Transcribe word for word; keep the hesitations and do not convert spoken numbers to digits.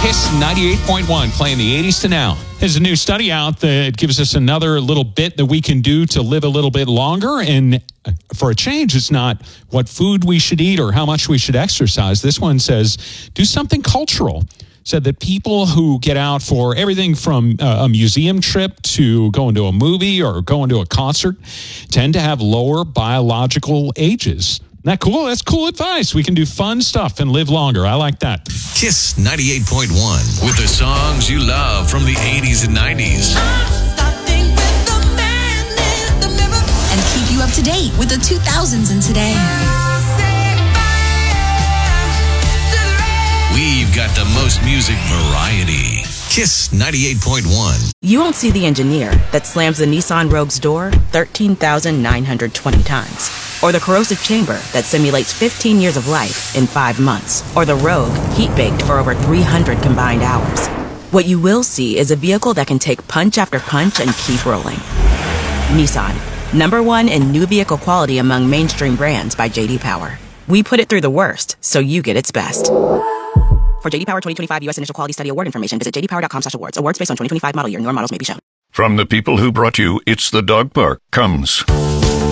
Kiss ninety-eight point one, playing the eighties to now. There's a new study out that gives us another little bit that we can do to live a little bit longer. And for a change, it's not what food we should eat or how much we should exercise. This one says, do something cultural. Said that people who get out for everything from a museum trip to going to a movie or going to a concert tend to have lower biological ages. Isn't that cool? That's cool advice. We can do fun stuff and live longer. I like that. Kiss ninety-eight point one with the songs you love from the eighties and nineties. And keep you up to date with the two thousands and today. We've got the most music variety. Kiss ninety-eight point one. You won't see the engineer that slams the Nissan Rogue's door thirteen thousand nine hundred twenty times. Or the corrosive chamber that simulates fifteen years of life in five months. Or the Rogue heat-baked for over three hundred combined hours. What you will see is a vehicle that can take punch after punch and keep rolling. Nissan, number one in new vehicle quality among mainstream brands by J D Power. We put it through the worst, so you get its best. For J D Power twenty twenty-five U S Initial Quality Study Award information, visit j d power dot com slash awards. Awards based on twenty twenty-five model year. Newer models may be shown. From the people who brought you It's the Dog Park comes